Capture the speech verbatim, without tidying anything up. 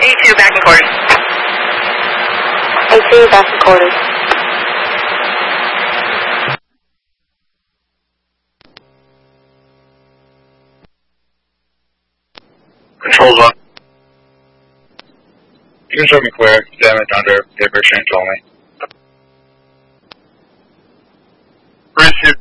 A two, back in quarters. A two, back in quarters. Controls up. You can show me clear. Damage under paper exchange only. Race two.